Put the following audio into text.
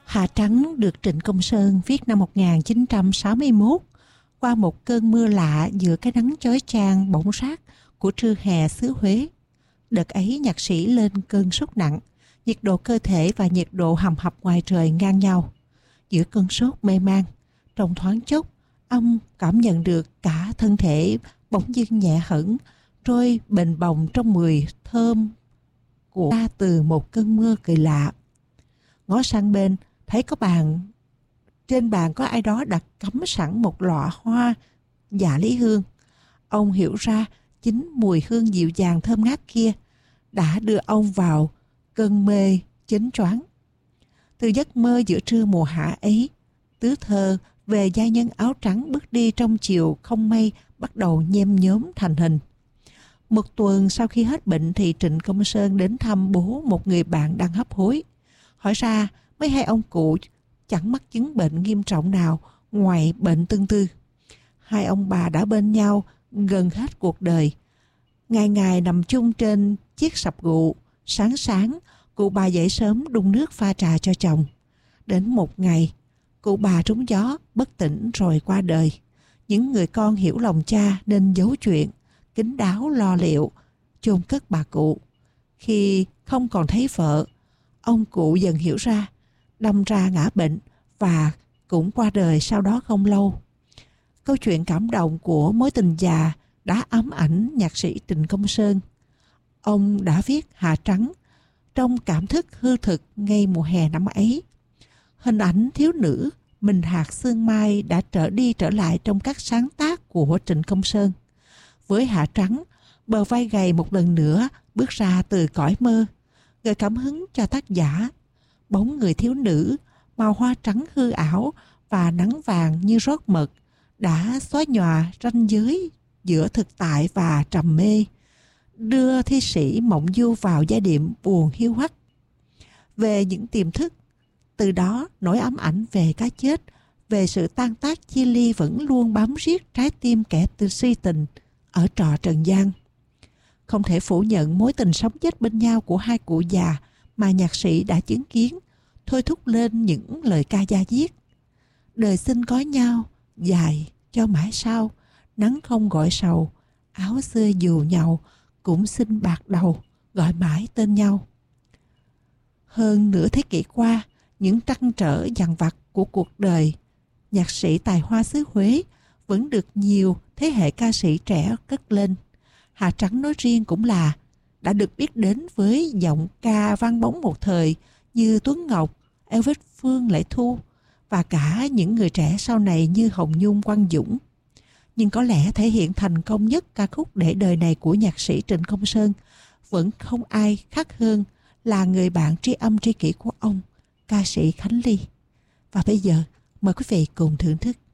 Hạ Trắng được Trịnh Công Sơn viết năm 1961 qua một cơn mưa lạ giữa cái nắng chói chang bỏng rát của trưa hè xứ Huế. Đợt ấy nhạc sĩ lên cơn sốt nặng, nhiệt độ cơ thể và nhiệt độ hầm hập ngoài trời ngang nhau. Giữa cơn sốt mê man, trong thoáng chốc, ông cảm nhận được cả thân thể bỗng dưng nhẹ hẳn, trôi bềnh bồng trong mùi thơm của từ một cơn mưa kỳ lạ. Ngó sang bên, thấy trên bàn có ai đó đặt cắm sẵn một lọ hoa dạ lý hương. Ông hiểu ra chính mùi hương dịu dàng thơm ngát kia đã đưa ông vào cơn mê chến choáng. Từ giấc mơ giữa trưa mùa hạ ấy, tứ thơ về giai nhân áo trắng bước đi trong chiều không mây bắt đầu nhem nhóm thành hình. Một tuần sau khi hết bệnh thì Trịnh Công Sơn đến thăm bố một người bạn đang hấp hối. Hỏi ra mấy hai ông cụ chẳng mắc chứng bệnh nghiêm trọng nào ngoài bệnh tương tư. Hai ông bà đã bên nhau gần hết cuộc đời. Ngày ngày nằm chung trên chiếc sập gụ, sáng sáng cụ bà dậy sớm đun nước pha trà cho chồng. Đến một ngày, cụ bà trúng gió bất tỉnh rồi qua đời. Những người con hiểu lòng cha nên giấu chuyện, kín đáo lo liệu, chôn cất bà cụ. Khi không còn thấy vợ, ông cụ dần hiểu ra, đâm ra ngã bệnh và cũng qua đời sau đó không lâu. Câu chuyện cảm động của mối tình già đã ám ảnh nhạc sĩ Trịnh Công Sơn. Ông đã viết Hạ Trắng trong cảm thức hư thực ngay mùa hè năm ấy. Hình ảnh thiếu nữ mình hạt sương mai đã trở đi trở lại trong các sáng tác của Trịnh Công Sơn. Với Hạ Trắng, bờ vai gầy một lần nữa bước ra từ cõi mơ, gợi cảm hứng cho tác giả. Bóng người thiếu nữ, màu hoa trắng hư ảo và nắng vàng như rót mật đã xóa nhòa ranh giới giữa thực tại và trầm mê, đưa thi sĩ mộng du vào giai điệu buồn hiu hắt về những tiềm thức. Từ đó nỗi ám ảnh về cái chết, về sự tan tác chia ly vẫn luôn bám riết trái tim kẻ si tình ở trọ trần gian. Không thể phủ nhận mối tình sống chết bên nhau của hai cụ già mà nhạc sĩ đã chứng kiến, thôi thúc lên những lời ca da diết. Đời xin có nhau, dài cho mãi sau, nắng không gọi sầu, áo xưa dù nhàu, cũng xin bạc đầu, gọi mãi tên nhau. Hơn nửa thế kỷ qua, những trăn trở dằn vặt của cuộc đời, nhạc sĩ tài hoa xứ Huế vẫn được nhiều thế hệ ca sĩ trẻ cất lên. Hạ Trắng nói riêng cũng là đã được biết đến với giọng ca vang bóng một thời như Tuấn Ngọc, Elvis Phương, Lệ Thu và cả những người trẻ sau này như Hồng Nhung, Quang Dũng. Nhưng có lẽ thể hiện thành công nhất ca khúc để đời này của nhạc sĩ Trịnh Công Sơn vẫn không ai khác hơn là người bạn tri âm tri kỷ của ông, ca sĩ Khánh Ly. Và bây giờ mời quý vị cùng thưởng thức.